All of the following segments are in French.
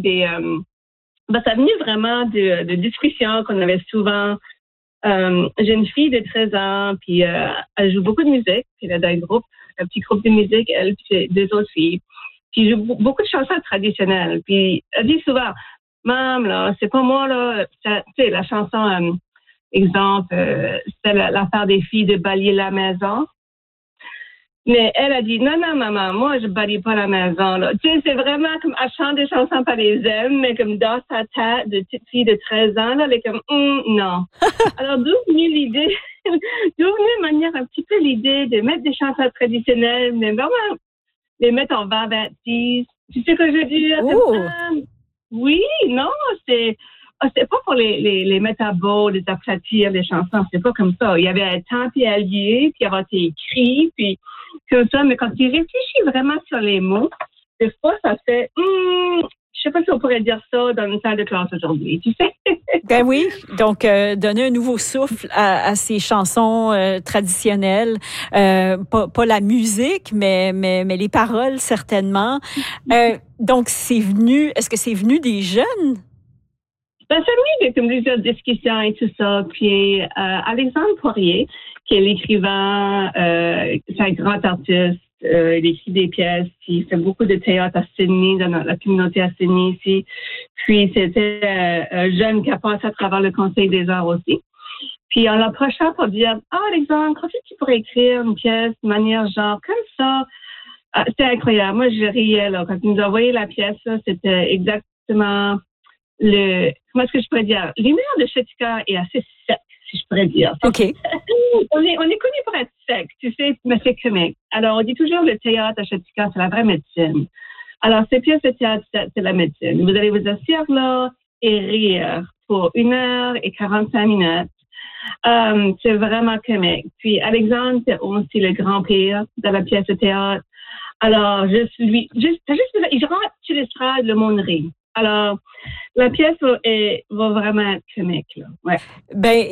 ça venait vraiment de discussions qu'on avait souvent. J'ai une fille de 13 ans, puis elle joue beaucoup de musique. Puis elle a un petit groupe de musique, elle, puis deux autres filles. Puis elle joue beaucoup de chansons traditionnelles. Puis elle dit souvent, Maman, là, c'est pas moi, là. Tu sais, la chanson, exemple, c'est l'affaire des filles de balayer la maison. Mais elle a dit, non, maman, moi, je balaye pas la maison, là. Tu sais, c'est vraiment comme, elle chante des chansons par les aime, mais comme dans sa tête de petite fille de 13 ans, là, elle est comme, non. Alors, d'où venue de manière un petit peu l'idée de mettre des chansons traditionnelles, mais vraiment, les mettre en baptiste. Tu sais ce que je veux dire? Oui, non, c'est pas pour les mettre à beau, les aplatir, les chansons, c'est pas comme ça. Il y avait un temps puis à lier, puis avoir été écrit, puis comme ça, mais quand tu réfléchis vraiment sur les mots, des fois, ça fait, je sais pas si on pourrait dire ça dans une salle de classe aujourd'hui, tu sais. Ben oui, donc donner un nouveau souffle à ces chansons traditionnelles, pas la musique, mais les paroles certainement. Donc est-ce que c'est venu des jeunes? Ça venu de comme plusieurs discussions et tout ça. Puis Alexandre Poirier, qui est l'écrivain, c'est un grand artiste. Il écrit des pièces, il fait beaucoup de théâtre à Sydney, dans la communauté à Sydney ici. Puis c'était un jeune qui a passé à travers le Conseil des arts aussi. Puis en l'approchant pour dire, Alexandre, crois-tu que tu pourrais écrire une pièce de manière genre comme ça? C'était incroyable. Moi, je riais là. Quand il nous a envoyé la pièce, là, c'était exactement comment est-ce que je pourrais dire? L'humour de Chetika est assez sec, si je pourrais dire. OK. On est connu pour être sec, tu sais, mais c'est comique. Alors, on dit toujours le théâtre à Chetika, c'est la vraie médecine. Alors, ces pièces de théâtre, c'est la médecine. Vous allez vous asseoir là et rire pour 1h45 minutes. C'est vraiment comique. Puis, Alexandre, c'est aussi le grand-père de la pièce de théâtre. Alors, il rentre sur l'estrade, le monde rit. Alors, la pièce va vraiment être comique, là. Ouais. Ben,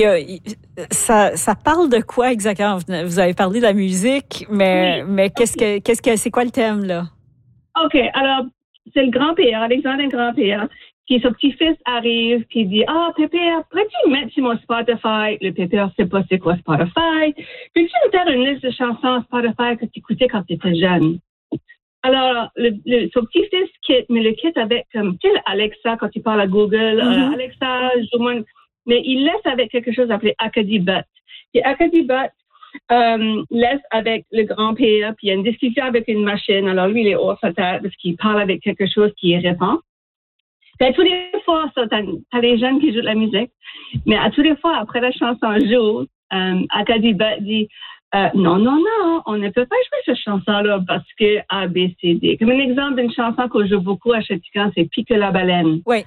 ça parle de quoi exactement? Vous avez parlé de la musique, mais c'est quoi le thème, là? OK. Alors, c'est le grand-père, Alexandre le grand-père, qui son petit-fils arrive, puis il dit, Pépère, pourrais-tu me mettre sur mon Spotify? Le Pépère sait pas c'est quoi Spotify. Peux-tu me faire une liste de chansons Spotify que tu écoutais quand tu étais jeune? Alors, son petit-fils le quitte avec, comme, tu sais, Alexa, quand il parle à Google, Alexa, mais il laisse avec quelque chose appelé Acadie-Bot. Et Acadie-Bot laisse avec le grand-père, puis il y a une discussion avec une machine. Alors, lui, il est hors sa tête parce qu'il parle avec quelque chose qui répond. Puis à tous les fois, t'as les jeunes qui jouent de la musique, mais à tous les fois, après la chanson joue, Acadie-Bot dit, non, on ne peut pas jouer cette chanson-là parce que A, B, C, D. Comme un exemple d'une chanson qu'on joue beaucoup à Chatican, c'est Pique la baleine. Oui.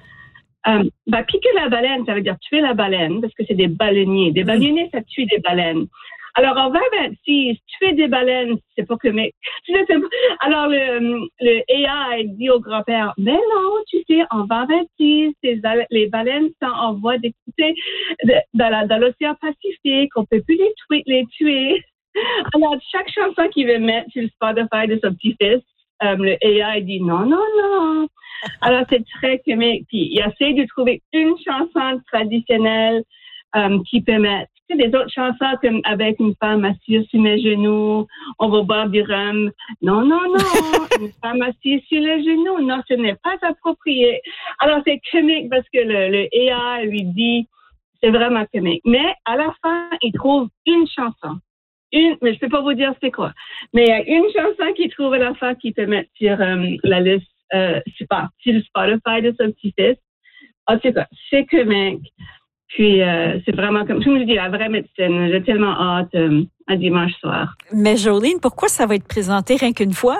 Piquer la baleine, ça veut dire tuer la baleine parce que c'est des baleiniers. Des baleiniers, ça tue des baleines. Alors, en 2026, tuer des baleines, c'est pas comique. Alors, le AI dit au grand-père, mais non, tu sais, en 2026, les baleines sont en voie d'écouter dans l'océan Pacifique, on peut plus les tuer. Alors, chaque chanson qu'il veut mettre sur le Spotify de son petit-fils, le AI dit non. Alors, c'est très comique. Puis, il essaie de trouver une chanson traditionnelle qui peut mettre des autres chansons comme avec une femme assise sur mes genoux, on va boire du rhum. Non, une femme assise sur les genoux, non, ce n'est pas approprié. Alors, c'est comique parce que le AI lui dit, c'est vraiment comique. Mais à la fin, il trouve une chanson. Mais je peux pas vous dire c'est quoi. Mais il y a une chanson qu'il trouve à la fin qu'il peut mettre sur la liste, sur le Spotify de son petit-fils. En tout cas, c'est comique. Puis, c'est vraiment comme je dis, la vraie médecine. J'ai tellement hâte à dimanche soir. Mais Jolene, pourquoi ça va être présenté rien qu'une fois?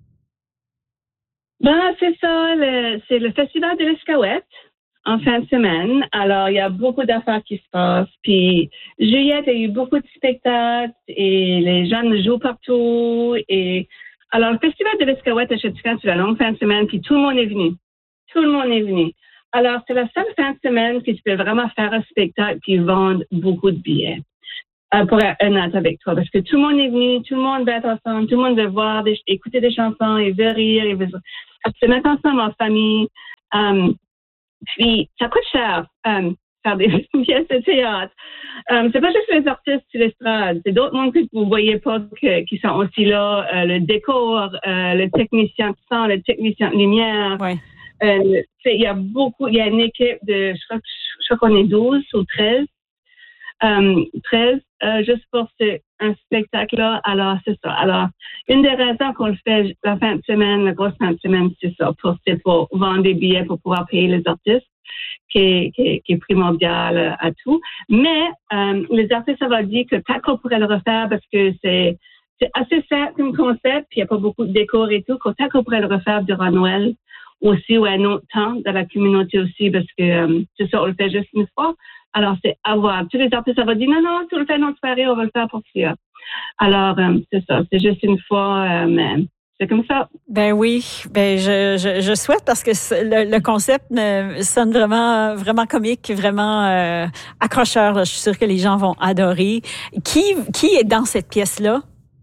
C'est ça. C'est le Festival de l'Escaouette en fin de semaine. Alors, il y a beaucoup d'affaires qui se passent. Puis, juillet, il y a eu beaucoup de spectacles et les jeunes jouent partout. Et alors, le Festival de l'Escaouette à Chatican, c'est la longue fin de semaine. Puis, tout le monde est venu. Alors, c'est la seule fin de semaine que tu peux vraiment faire un spectacle puis vendre beaucoup de billets. Pour être honnête avec toi. Parce que tout le monde est venu, tout le monde veut être ensemble, tout le monde veut écouter des chansons, il veut rire, il veut se mettre ensemble en famille. Puis, ça coûte cher faire des pièces de théâtre. C'est pas juste les artistes sur l'estrade, c'est d'autres mondes que vous voyez pas qui sont aussi là. Le décor, le technicien de son, le technicien de lumière. Ouais. Il y a une équipe de, je crois qu'on est 12 ou 13. 13, juste pour un spectacle-là. Alors, c'est ça. Alors, une des raisons qu'on le fait la fin de semaine, la grosse fin de semaine, c'est ça. C'est pour vendre des billets pour pouvoir payer les artistes, qui est primordial à tout. Mais les artistes, ça va dire que peut-être qu'on pourrait le refaire parce que c'est assez simple comme concept, puis il n'y a pas beaucoup de décors et tout. Peut-être qu'on pourrait le refaire durant Noël aussi ou à un autre temps dans la communauté aussi parce que c'est ça, on le fait juste une fois. Alors, c'est à voir. Tous les artistes, ça va dire non, tu le fais dans notre soirée, on va le faire pour ça. Alors, c'est ça, c'est juste une fois, mais c'est comme ça. Ben oui, je souhaite parce que le concept sonne vraiment comique, vraiment accrocheur. Là. Je suis sûre que les gens vont adorer. Qui est dans cette pièce-là?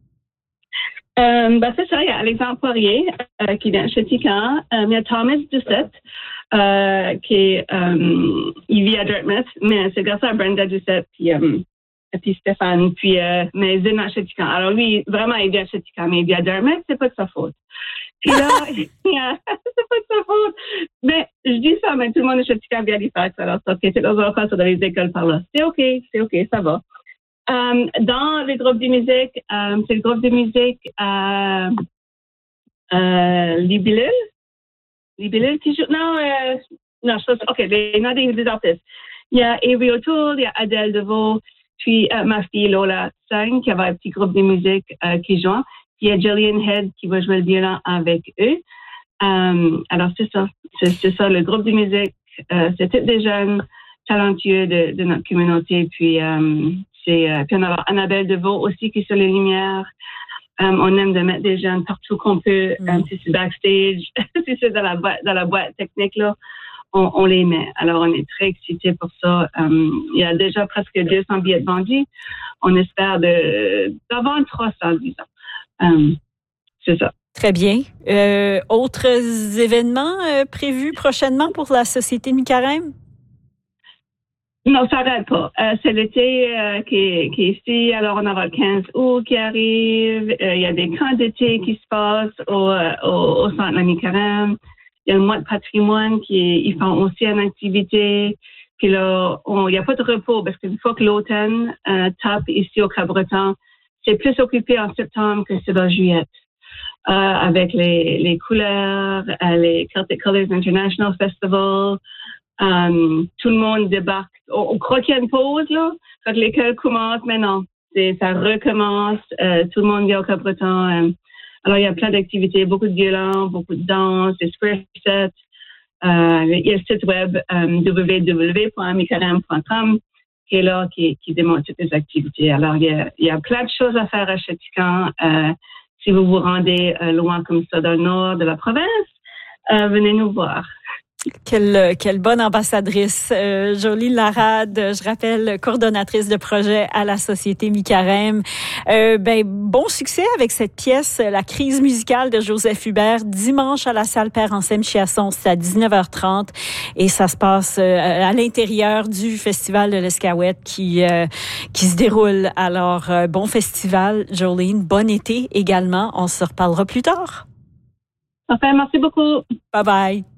C'est ça, il y a Alexandre Poirier qui vient chez Tican. Il y a Thomas Doucette qui est, il vit à Dartmouth, mais c'est grâce à Brenda Doucette puis Stéphane, puis mais il vient chez Tican. Alors lui, vraiment, il vient chez Tican, mais il vit à Dartmouth, c'est pas de sa faute. Puis là, c'est pas de sa faute. Mais je dis ça, mais tout le monde est chez Tican via Halifax, alors ça, c'est dans un cas, dans les écoles par là. C'est OK, ça va. Dans les groupes de musique, c'est le groupe de musique Libellule qui joue. Non, OK, les noms des artistes. Il y a Avery O'Toole, il y a Adèle DeVaux, puis ma fille Lola Sang, qui avait un petit groupe de musique qui joue. Puis il y a Jillian Head qui va jouer le violon avec eux. Alors, c'est ça. C'est ça, le groupe de musique. C'est tous des jeunes talentueux de notre communauté. Puis, puis on a Annabelle DeVaux aussi qui est sur les lumières. On aime de mettre des jeunes partout qu'on peut. Si c'est backstage, si c'est dans la boîte technique, là, on les met. Alors, on est très excités pour ça. Il y a déjà presque 200 billets de vendus. On espère d'avoir 300, disons. C'est ça. Très bien. Autres événements prévus prochainement pour la Société Mi-Carême? Non, ça n'arrête pas. C'est l'été qui est ici. Alors, on aura le 15 août qui arrive. Il y a des camps d'été qui se passent au centre de la Mi-Carême. Il y a le mois de patrimoine ils font aussi une activité. Puis là, il n'y a pas de repos parce qu'une fois que l'automne tape ici au Cap-Breton, c'est plus occupé en septembre que c'est en juillet. Avec les couleurs, les Celtic Colors International Festival. Tout le monde débarque. On croit qu'il y a une pause, là, quand l'école commence, mais non. Ça recommence. Tout le monde vient au Cap-Breton. Alors, il y a plein d'activités, beaucoup de violons, beaucoup de danse, des square sets. Il y a le site web www.micarem.com qui est là, qui démontre toutes les activités. Alors, il y a plein de choses à faire à Chatican. Si vous vous rendez loin comme ça dans le nord de la province, venez nous voir. Quelle bonne ambassadrice. Jolene Larade, je rappelle, coordonnatrice de projet à la Société Mi-Carême. Bon succès avec cette pièce, La crise musicale de Joseph Hubert, dimanche à la salle Père-Anselme Chiasson, c'est à 19h30 et ça se passe à l'intérieur du festival de l'Escaouette qui se déroule. Alors, bon festival, Jolene, bon été également. On se reparlera plus tard. Enfin, merci beaucoup. Bye bye.